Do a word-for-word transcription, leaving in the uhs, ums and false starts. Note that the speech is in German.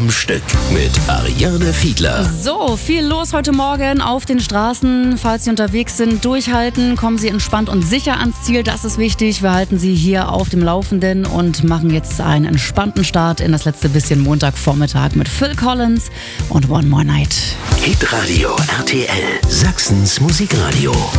am Stück mit Ariane Fiedler. So, viel los heute Morgen auf den Straßen. Falls Sie unterwegs sind, durchhalten, kommen Sie entspannt und sicher ans Ziel. Das ist wichtig. Wir halten Sie hier auf dem Laufenden und machen jetzt einen entspannten Start in das letzte bisschen Montagvormittag mit Phil Collins und One More Night. Hitradio R T L, Sachsens Musikradio.